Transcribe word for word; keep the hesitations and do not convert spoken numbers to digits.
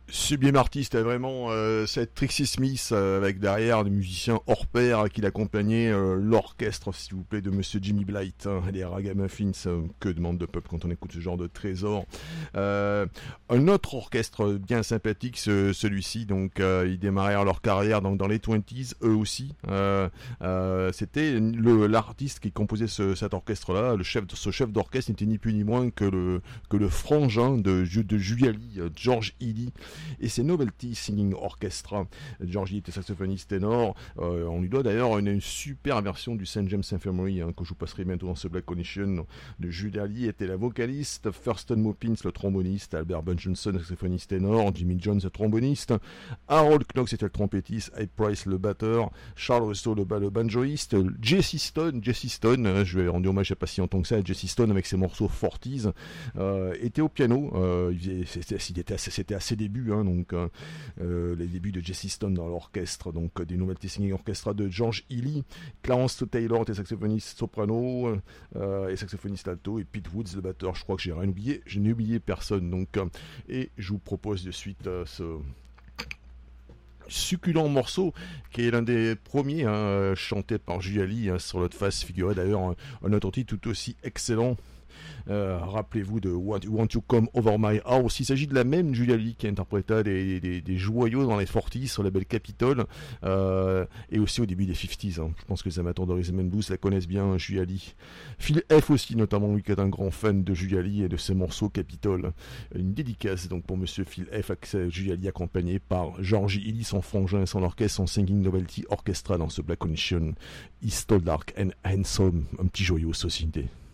Sublime artiste, est vraiment euh, cette Trixie Smith euh, avec derrière des musiciens hors pair qui l'accompagnaient, euh, l'orchestre s'il vous plaît de Monsieur Jimmy Blight, hein, les Ragamuffins, euh, que demande de peuple quand on écoute ce genre de trésor. Euh, un autre orchestre bien sympathique, ce, celui-ci, donc euh, ils démarrèrent leur carrière donc dans les vingt, eux aussi. Euh, euh, c'était le, l'artiste qui composait ce, cet orchestre-là, le chef, ce chef d'orchestre n'était ni plus ni moins que le que le frangin de de Julia Lee, George Ely. Et c'est Novelty Singing Orchestra. Georgie était saxophoniste ténor. Euh, on lui doit d'ailleurs une, une super version du Saint James Infirmary hein, que je vous passerai bientôt dans ce Black Condition. De Julia Lee était la vocaliste, Thurston Mopins le tromboniste, Albert Bungenson le saxophoniste ténor, Jimmy Jones le tromboniste, Harold Knox était le trompettiste, Ed Price le batteur, Charles Russo le, le banjoiste, Jesse Stone, Jesse Stone, hein, je vais rendre hommage à pas si longtemps que ça, Jesse Stone avec ses morceaux forties, euh, était au piano. Euh, il faisait, c'était, c'était, c'était à ses débuts. Hein, donc euh, les débuts de Jesse Stone dans l'orchestre, donc des Novelty Singing Orchestra de George Ely. Clarence Taylor était saxophoniste soprano euh, et saxophoniste alto, et Pete Woods le batteur. Je crois que j'ai rien oublié, je n'ai oublié personne. Donc euh, et je vous propose de suite euh, ce succulent morceau qui est l'un des premiers hein, chanté par Julia Lee hein, sur l'autre face figurait d'ailleurs un, un autre titre tout aussi excellent. Euh, rappelez-vous de Want, Want You Come Over My House. Il s'agit de la même Julia Lee qui interpréta des, des, des joyaux dans les forties sur le label Capitol euh, et aussi au début des cinquantaines. Hein. Je pense que les amateurs de Rhythm and Blues la connaissent bien, Julia Lee. Phil F aussi, notamment, lui qui est un grand fan de Julia Lee et de ses morceaux Capitol. Une dédicace donc pour Monsieur Phil F. avec Julia Lee accompagné par Georgie Ely, son frangin et son orchestre, son Singing Novelty Orchestra dans ce Black Condition. Is Tall, Dark and Handsome. Un petit joyau société.